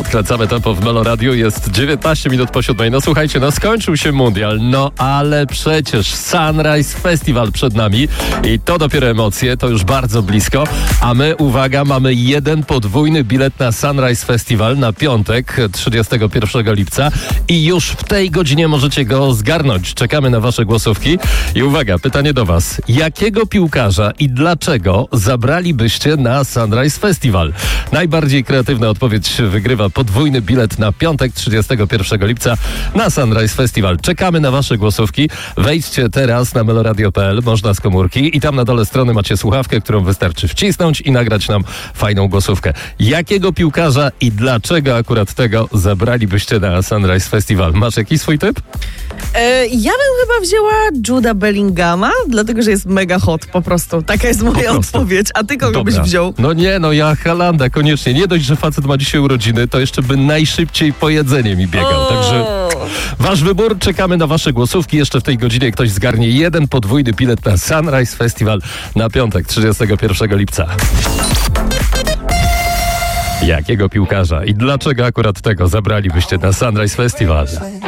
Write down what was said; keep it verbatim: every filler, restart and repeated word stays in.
Odkręcamy tempo w Melo Radio. Jest dziewiętnaście minut po siódmej. No słuchajcie, no skończył się mundial, no ale przecież Sunrise Festival przed nami i to dopiero emocje, to już bardzo blisko. A my, uwaga, mamy jeden podwójny bilet na Sunrise Festival na piątek, trzydziestego pierwszego lipca i już w tej godzinie możecie go zgarnąć. Czekamy na wasze głosówki. I uwaga, pytanie do was. Jakiego piłkarza i dlaczego zabralibyście na Sunrise Festival? Najbardziej kreatywna odpowiedź wygrywa podwójny bilet na piątek, trzydziestego pierwszego lipca na Sunrise Festival. Czekamy na wasze głosówki. Wejdźcie teraz na meloradio kropka p l, można z komórki i tam na dole strony macie słuchawkę, którą wystarczy wcisnąć i nagrać nam fajną głosówkę. Jakiego piłkarza i dlaczego akurat tego zabralibyście na Sunrise Festival? Masz jakiś swój typ? E, ja bym chyba wzięła Juda Bellingama, dlatego, że jest mega hot po prostu. Taka jest moja odpowiedź. A ty kogo Dobra. byś wziął? No nie, no ja Haalanda koniecznie. Nie dość, że facet ma dzisiaj urodziny, to jeszcze by najszybciej po jedzenie mi biegał. O. Także wasz wybór, czekamy na wasze głosówki. Jeszcze w tej godzinie ktoś zgarnie jeden podwójny bilet na Sunrise Festival na piątek, trzydziestego pierwszego lipca. Jakiego piłkarza i dlaczego akurat tego zabralibyście na Sunrise Festival?